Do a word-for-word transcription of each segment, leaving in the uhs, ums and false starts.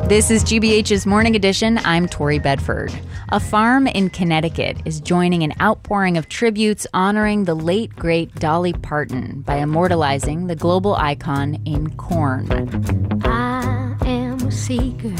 This is G B H's Morning Edition. I'm Tori Bedford. A farm in Connecticut is joining an outpouring of tributes honoring the late, great Dolly Parton by immortalizing the global icon in corn. I am a seeker.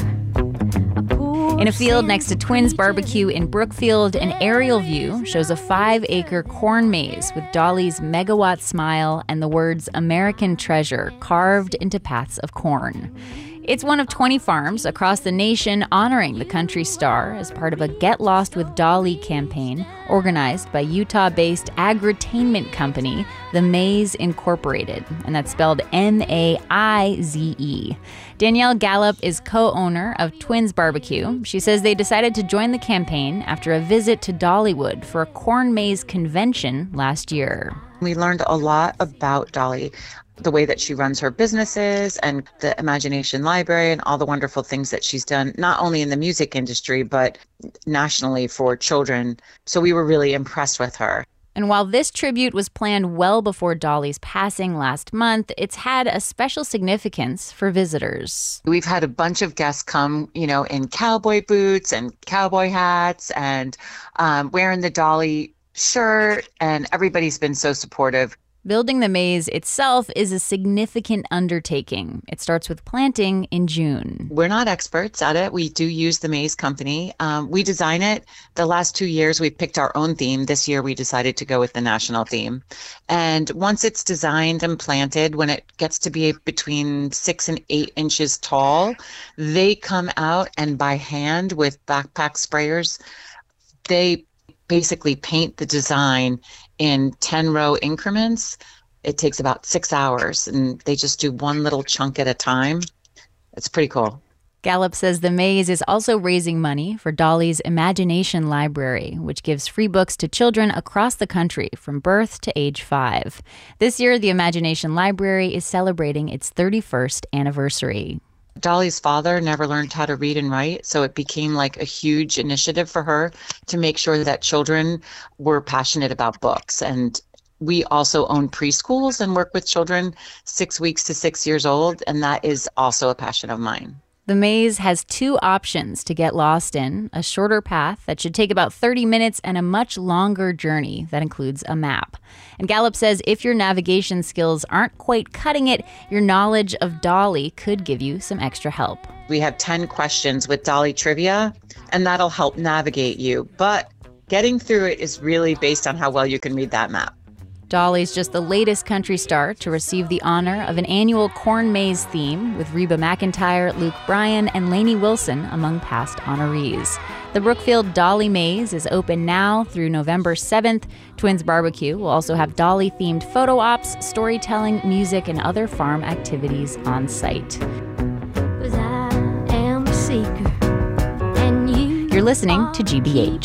In a field next to Twins Barbecue in Brookfield, an aerial view shows a five-acre corn maze with Dolly's megawatt smile and the words American Treasure carved into paths of corn. It's one of twenty farms across the nation honoring the country star as part of a Get Lost with Dolly campaign organized by Utah-based agritainment company The Maze Incorporated, and that's spelled M A I Z E. Danielle Gallup is co-owner of Twins Barbecue. She says they decided to join the campaign after a visit to Dollywood for a corn maze convention last year. We learned a lot about Dolly, the way that she runs her businesses and the Imagination Library and all the wonderful things that she's done, not only in the music industry, but nationally for children. So we were really impressed with her. And while this tribute was planned well before Dolly's passing last month, it's had a special significance for visitors. We've had a bunch of guests come, you know, in cowboy boots and cowboy hats and um, wearing the Dolly shirt, and everybody's been so supportive. Building the maze itself is a significant undertaking. It starts with planting in June. We're not experts at it. We do use the maze company. Um, we design it. The last two years, we've picked our own theme. This year, we decided to go with the national theme. And once it's designed and planted, when it gets to be between six and eight inches tall, they come out and by hand with backpack sprayers, they basically paint the design in ten row increments. It takes about six hours and they just do one little chunk at a time. It's pretty cool. Gallup says the maze is also raising money for Dolly's Imagination Library, which gives free books to children across the country from birth to age five. This year, the Imagination Library is celebrating its thirty-first anniversary. Dolly's father never learned how to read and write, so it became like a huge initiative for her to make sure that children were passionate about books. And we also own preschools and work with children six weeks to six years old, and that is also a passion of mine. The maze has two options to get lost in: a shorter path that should take about thirty minutes and a much longer journey that includes a map. And Gallup says if your navigation skills aren't quite cutting it, your knowledge of Dolly could give you some extra help. We have ten questions with Dolly trivia, and that'll help navigate you. But getting through it is really based on how well you can read that map. Dolly's just the latest country star to receive the honor of an annual corn maze theme, with Reba McEntire, Luke Bryan, and Lainey Wilson among past honorees. The Brookfield Dolly Maze is open now through November seventh. Twins Barbecue will also have Dolly-themed photo ops, storytelling, music, and other farm activities on site. 'Cause I am a seeker, and you You're listening to G B H.